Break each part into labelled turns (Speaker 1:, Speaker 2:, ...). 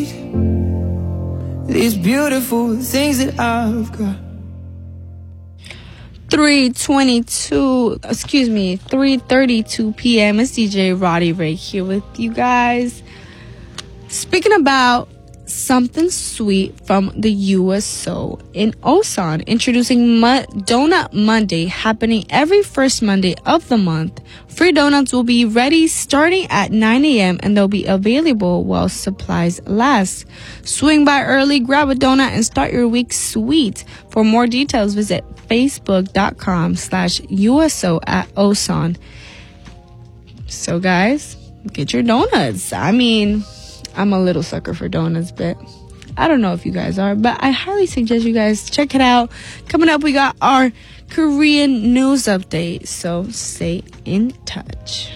Speaker 1: these beautiful things that I've got.
Speaker 2: 3:32 p.m. It's DJ Roddy Ray here with you guys. Speaking about something sweet from the USO in Osan, introducing Donut Monday, happening every first Monday of the month. Free donuts will be ready starting at 9 a.m. and they'll be available while supplies last. Swing by early, grab a donut, and start your week sweet. For more details, visit facebook.com/USO at Osan. So guys, get your donuts. I mean, I'm a little sucker for donuts, but I don't know if you guys are, but I highly suggest you guys check it out. Coming up, we got our Korean news update, so stay in touch.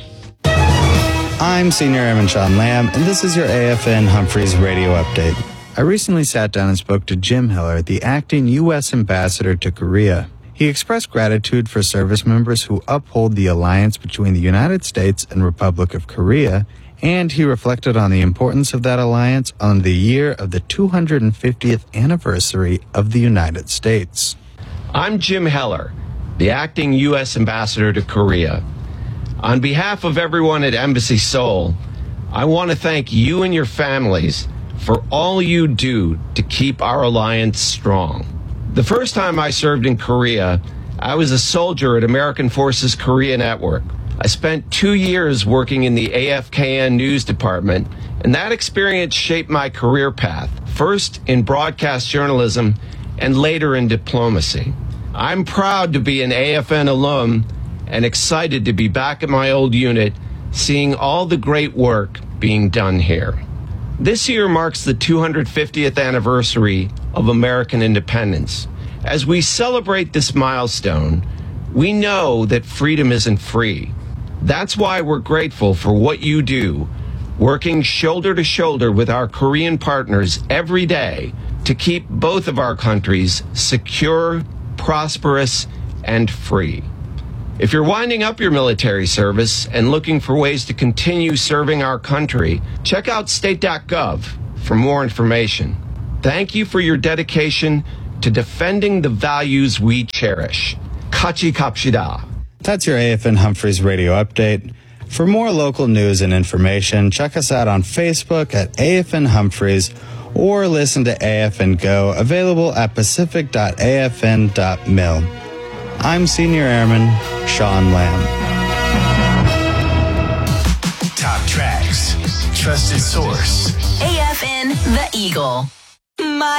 Speaker 3: I'm Senior Airman Sean Lamb, and this is your AFN Humphreys radio update. I recently sat down and spoke to Jim Heller, the acting U.S. ambassador to Korea. He expressed gratitude for service members who uphold the alliance between the United States and Republic of Korea, and he reflected on the importance of that alliance on the year of the 250th anniversary of the United States.
Speaker 4: I'm Jim Heller, the acting U.S. ambassador to Korea. On behalf of everyone at Embassy Seoul, I want to thank you and your families for all you do to keep our alliance strong. The first time I served in Korea, I was a soldier at American Forces Korea Network. I spent 2 years working in the AFKN news department, and that experience shaped my career path, first in broadcast journalism and later in diplomacy. I'm proud to be an AFN alum and excited to be back at my old unit, seeing all the great work being done here. This year marks the 250th anniversary of American independence. As we celebrate this milestone, we know that freedom isn't free. That's why we're grateful for what you do, working shoulder to shoulder with our Korean partners every day to keep both of our countries secure, prosperous, and free. If you're winding up your military service and looking for ways to continue serving our country, check out state.gov for more information. Thank you for your dedication to defending the values we cherish. 같이 갑시다.
Speaker 3: That's your AFN Humphreys radio update. For more local news and information, check us out on Facebook at AFN Humphreys or listen to AFN Go, available at pacific.afn.mil. I'm Senior Airman Sean Lamb.
Speaker 5: Top tracks, trusted source.
Speaker 6: AFN The Eagle.